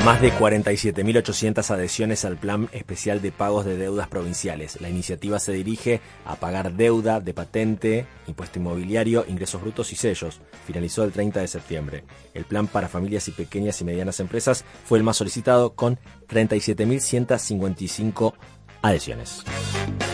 Más de 47.800 adhesiones al Plan Especial de Pagos de Deudas Provinciales. La iniciativa se dirige a pagar deuda de patente, impuesto inmobiliario, ingresos brutos y sellos. Finalizó el 30 de septiembre. El plan para familias y pequeñas y medianas empresas fue el más solicitado, con 37.155 adhesiones.